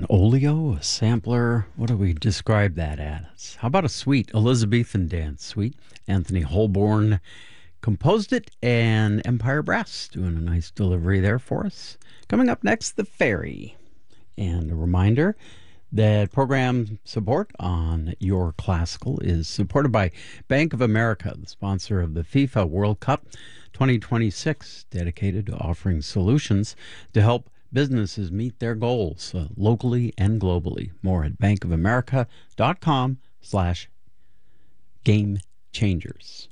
An oleo, a sampler, what do we describe that as? How about a suite, Elizabethan dance suite? Anthony Holborn composed it, and Empire Brass doing a nice delivery there for us. Coming up next, The Ferry. And a reminder that program support on Your Classical is supported by Bank of America, the sponsor of the FIFA World Cup 2026, dedicated to offering solutions to help businesses meet their goals locally and globally. More at bankofamerica.com/game changers.